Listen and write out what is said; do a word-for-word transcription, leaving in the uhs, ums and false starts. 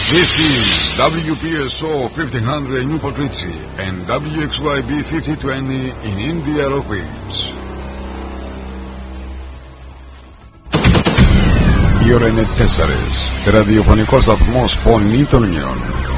This is W P S O fifteen hundred in Newport Richie and W X Y B fifty twenty in India Rockbridge. Η ώρα είναι τέσσερις. Ραδιοφωνικός σταθμός Φωνή των Νέων.